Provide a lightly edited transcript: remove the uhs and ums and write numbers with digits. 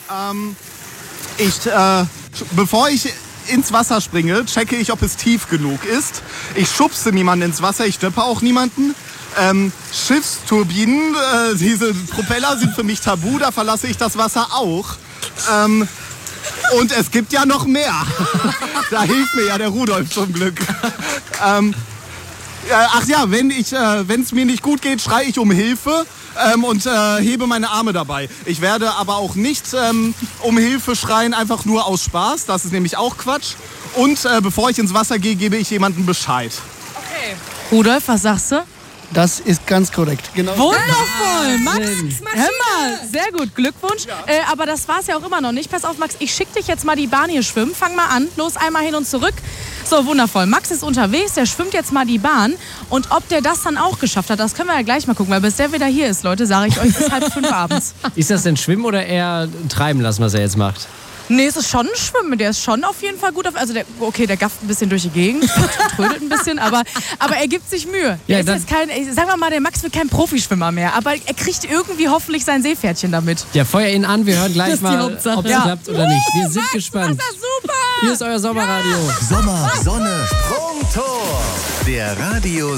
Bevor ich ins Wasser springe, checke ich, ob es tief genug ist. Ich schubse niemanden ins Wasser, ich steppe auch niemanden. Schiffsturbinen, diese Propeller sind für mich tabu, da verlasse ich das Wasser auch. Und es gibt ja noch mehr. Da hilft mir ja der Rudolf zum Glück. Wenn es mir nicht gut geht, schreie ich um Hilfe und hebe meine Arme dabei. Ich werde aber auch nicht um Hilfe schreien, einfach nur aus Spaß. Das ist nämlich auch Quatsch. Und bevor ich ins Wasser gehe, gebe ich jemandem Bescheid. Okay. Rudolf, was sagst du? Das ist ganz korrekt. Genau. Wundervoll, Max. Hör mal, sehr gut, Glückwunsch. Ja. Aber das war's ja auch immer noch nicht. Pass auf, Max, ich schicke dich jetzt mal die Bahn hier schwimmen. Fang mal an, los, einmal hin und zurück. So, wundervoll. Max ist unterwegs, der schwimmt jetzt mal die Bahn. Und ob der das dann auch geschafft hat, das können wir ja gleich mal gucken. Weil bis der wieder hier ist, Leute, sage ich euch, bis 4:30 abends. Ist das denn Schwimmen oder eher treiben lassen, was er jetzt macht? Nee, es ist schon ein Schwimmen. Der ist schon auf jeden Fall gut. Der gafft ein bisschen durch die Gegend, trödelt ein bisschen, aber er gibt sich Mühe. Ja, ist jetzt sagen wir mal, der Max wird kein Profischwimmer mehr, aber er kriegt irgendwie hoffentlich sein Seepferdchen damit. Ja, feuer ihn an. Wir hören gleich mal, ob es klappt oder nicht. Wir sind Max, gespannt. Das ist super. Hier ist euer Sommerradio. Sommer, Sonne, Sprungtor. Der Radio